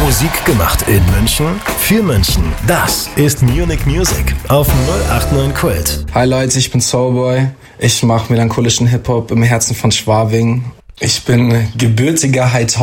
Musik gemacht in München, für München. Das ist Munich Music auf 089 Kult. Hi Leute, ich bin Soulboy. Ich mache melancholischen Hip-Hop im Herzen von Schwabing. Ich bin gebürtiger Hightower.